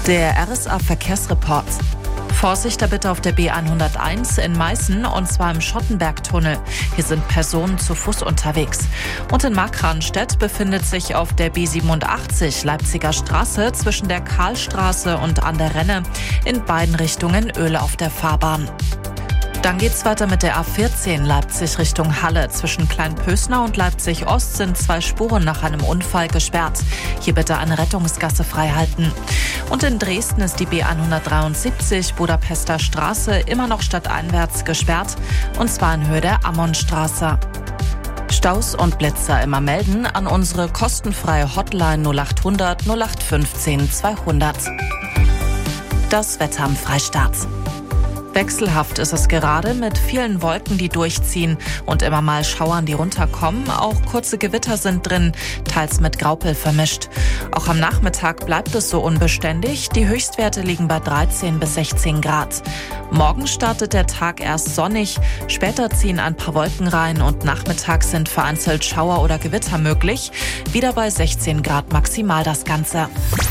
Der RSA-Verkehrsreport. Vorsicht da bitte auf der B101 in Meißen und zwar im Schottenbergtunnel. Hier sind Personen zu Fuß unterwegs. Und in Markranstädt befindet sich auf der B87 Leipziger Straße zwischen der Karlstraße und an der Renne in beiden Richtungen Öl auf der Fahrbahn. Dann geht's weiter mit der A14 Leipzig Richtung Halle. Zwischen Kleinpösner und Leipzig-Ost sind 2 Spuren nach einem Unfall gesperrt. Hier bitte eine Rettungsgasse freihalten. Und in Dresden ist die B173 Budapester Straße immer noch stadteinwärts gesperrt. Und zwar in Höhe der Ammonstraße. Staus und Blitzer immer melden an unsere kostenfreie Hotline 0800 0815 200. Das Wetter am Freistaat. Wechselhaft ist es gerade mit vielen Wolken, die durchziehen und immer mal Schauern, die runterkommen. Auch kurze Gewitter sind drin, teils mit Graupel vermischt. Auch am Nachmittag bleibt es so unbeständig. Die Höchstwerte liegen bei 13 bis 16 Grad. Morgen startet der Tag erst sonnig, später ziehen ein paar Wolken rein und nachmittags sind vereinzelt Schauer oder Gewitter möglich. Wieder bei 16 Grad maximal das Ganze.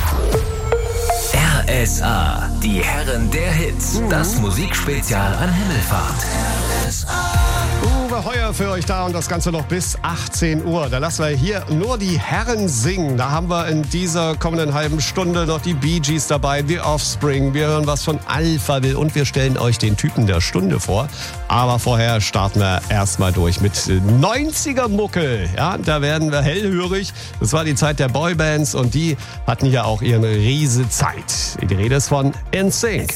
RSA, die Herren der Hits. Das Musikspezial an Himmelfahrt. Uwe Heuer für euch da und das Ganze noch bis 18 Uhr. Da lassen wir hier nur die Herren singen. Da haben wir in dieser kommenden halben Stunde noch die Bee Gees dabei, The Offspring. Wir hören was von Alphaville und wir stellen euch den Typen der Stunde vor. Aber vorher starten wir erstmal durch mit 90er-Muckel. Ja, da werden wir hellhörig. Das war die Zeit der Boybands und die hatten ja auch ihre riese Zeit. Die Rede ist von NSYNC.